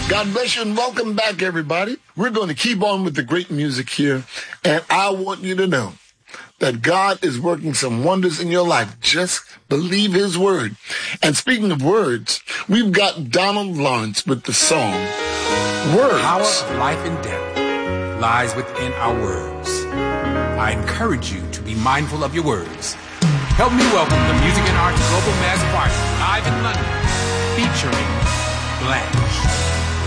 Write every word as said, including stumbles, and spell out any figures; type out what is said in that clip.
God bless you and welcome back, everybody. We're going to keep on with the great music here, and I want you to know that God is working some wonders in your life. Just believe his word. And speaking of words, we've got Donald Lawrence with the song, Words. The power of life and death lies within our words. I encourage you to be mindful of your words. Help me welcome the Music and Arts Global Mass Choir live in London, featuring Blanche.